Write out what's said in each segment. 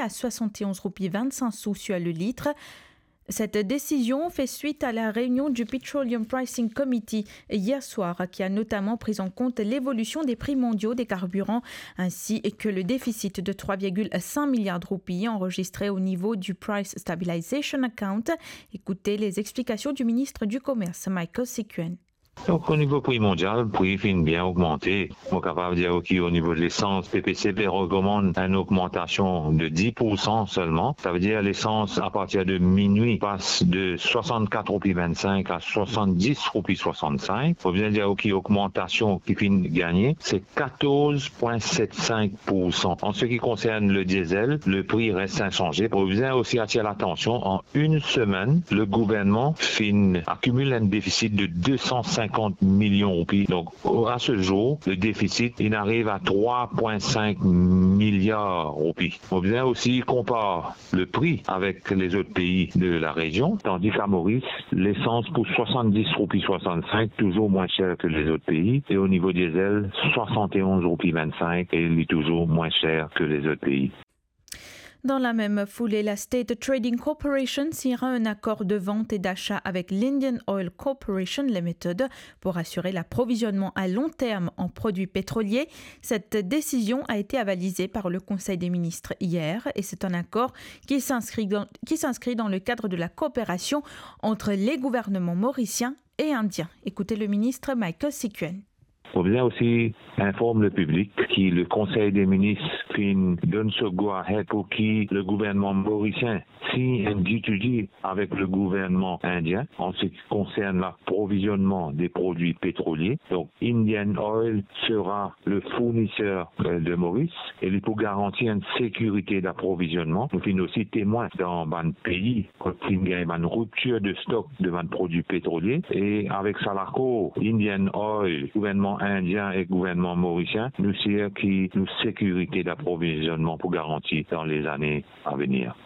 à 71 roupies 25 sous sur le litre. Cette décision fait suite à la réunion du Petroleum Pricing Committee hier soir, qui a notamment pris en compte l'évolution des prix mondiaux des carburants ainsi que le déficit de 3,5 milliards de roupies enregistré au niveau du Price Stabilization Account. Écoutez les explications du ministre du Commerce, Michael Sikuen. Donc, au niveau prix mondial, le prix finit bien augmenté. On est capable de dire qu'au niveau de l'essence, PPCP recommande une augmentation de 10% seulement. Ça veut dire l'essence, à partir de minuit, passe de 64 roupies 25 à 70 roupies 65. Il faut bien dire qu'une augmentation qui finit gagner, c'est 14,75%. En ce qui concerne le diesel, le prix reste inchangé. Pour bien aussi attirer l'attention, en une semaine, le gouvernement accumule un déficit de 250 millions de roupies. Donc, à ce jour, le déficit, il arrive à 3,5 milliards de roupies. On vient aussi comparer le prix avec les autres pays de la région, tandis qu'à Maurice, l'essence coûte 70 roupies 65, toujours moins cher que les autres pays. Et au niveau diesel, 71 roupies 25, et il est toujours moins cher que les autres pays. Dans la même foulée, la State Trading Corporation signera un accord de vente et d'achat avec l'Indian Oil Corporation Limited pour assurer l'approvisionnement à long terme en produits pétroliers. Cette décision a été avalisée par le Conseil des ministres hier et c'est un accord qui s'inscrit dans le cadre de la coopération entre les gouvernements mauriciens et indiens. Écoutez le ministre Michael Sikuen. On vient aussi informe le public que le Conseil des ministres donne ce go-ahead pour qui le gouvernement mauricien signe un D2D avec le gouvernement indien en ce qui concerne l'approvisionnement des produits pétroliers. Donc, Indian Oil sera le fournisseur de Maurice et il pour garantir une sécurité d'approvisionnement. Nous sommes aussi témoins dans un pays quand il y a une rupture de stock de produits pétroliers et avec Salarco, Indian Oil, gouvernement indien et gouvernement mauricien, nous sert qui nous sécurité d'approvisionnement pour garantir dans les années à venir.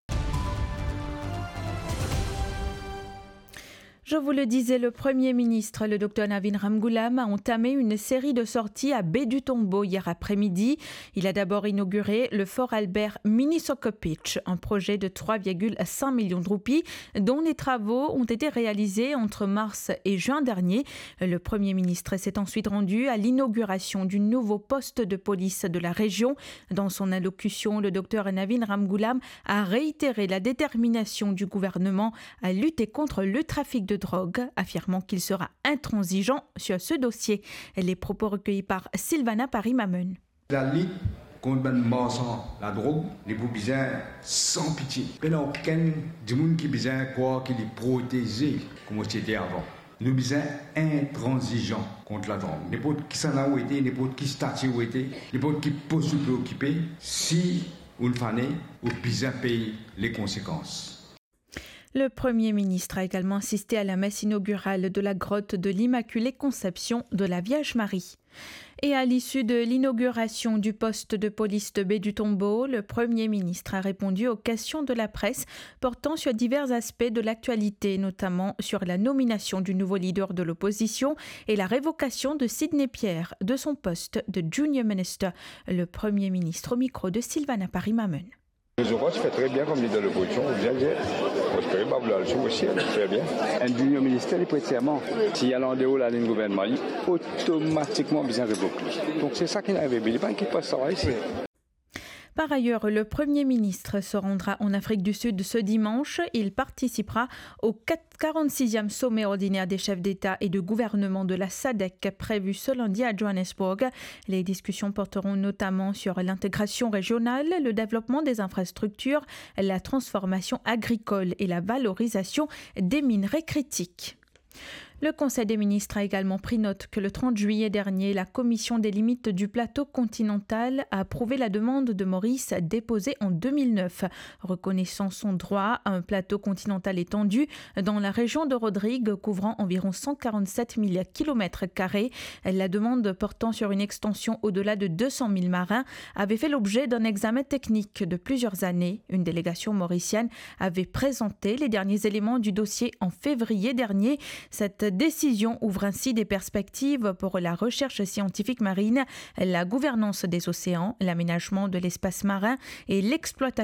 Je vous le disais, le Premier ministre, le Dr Navin Ramgoolam, a entamé une série de sorties à Baie du Tombeau hier après-midi. Il a d'abord inauguré le Fort Albert Mini Soccer Pitch, un projet de 3,5 millions de roupies dont les travaux ont été réalisés entre mars et juin dernier. Le Premier ministre s'est ensuite rendu à l'inauguration du nouveau poste de police de la région. Dans son allocution, le Dr Navin Ramgoolam a réitéré la détermination du gouvernement à lutter contre le trafic de drogue, affirmant qu'il sera intransigeant sur ce dossier. Les propos recueillis par Sylvana Paris-Mamen. La lutte contre la drogue, les besoin sans pitié. Il n'y a aucun du monde qui besoin quoi qu'il est protégé comme c'était avant. Nous besoin intransigeant contre la drogue. N'importe qui s'en a où été, n'importe qui statut où été, n'importe qui pose se préoccuper, si on fanait, on besoin payer les conséquences. Le Premier ministre a également assisté à la messe inaugurale de la grotte de l'Immaculée Conception de la Vierge Marie. Et à l'issue de l'inauguration du poste de police de Baie du Tombeau, le Premier ministre a répondu aux questions de la presse portant sur divers aspects de l'actualité, notamment sur la nomination du nouveau leader de l'opposition et la révocation de Sidney Pierre de son poste de Junior Minister. Le Premier ministre au micro de Sylvana Paris-Mamen. Je crois que tu fais très bien comme leader de l'opposition. Bien. Moi, je peux pas vouloir le aussi, très bien. Un junior ministère, il peut être serment. S'il y a l'endéo la ligne gouvernement, il est automatiquement bien révoqué. Donc c'est ça qui n'arrive pas. Il n'est pas inquiet de ça ici. Par ailleurs, le Premier ministre se rendra en Afrique du Sud ce dimanche. Il participera au 46e sommet ordinaire des chefs d'État et de gouvernement de la SADC prévu ce lundi à Johannesburg. Les discussions porteront notamment sur l'intégration régionale, le développement des infrastructures, la transformation agricole et la valorisation des minerais critiques. Le Conseil des ministres a également pris note que le 30 juillet dernier, la Commission des limites du plateau continental a approuvé la demande de Maurice déposée en 2009, reconnaissant son droit à un plateau continental étendu dans la région de Rodrigue, couvrant environ 147 000 km². La demande portant sur une extension au-delà de 200 000 marins avait fait l'objet d'un examen technique de plusieurs années. Une délégation mauricienne avait présenté les derniers éléments du dossier en février dernier. Cette décision ouvre ainsi des perspectives pour la recherche scientifique marine, la gouvernance des océans, l'aménagement de l'espace marin et l'exploitation